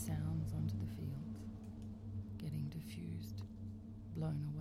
sounds onto the fields, getting diffused, blown away.